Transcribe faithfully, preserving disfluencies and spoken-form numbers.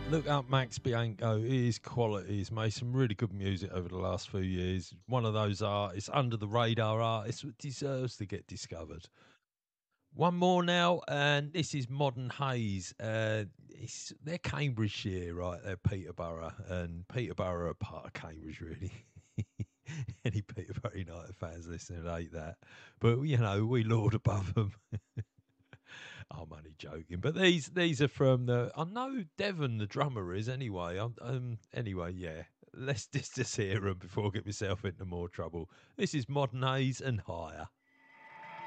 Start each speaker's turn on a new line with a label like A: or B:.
A: Look up Max Bianco. His quality. He's made some really good music over the last few years. One of those artists, under the radar artists, that deserves to get discovered. One more now, and this is Modern Haze. Uh, it's, they're Cambridgeshire, right? They're Peterborough, and Peterborough are part of Cambridge, really. Any Peterborough United fans listening hate that, but you know we lord above them. I'm only joking, but these these are from the. I know Devon, the drummer, is anyway. I'm, um, anyway, yeah. Let's just just hear them before I get myself into more trouble. This is Modern Haze and Higher.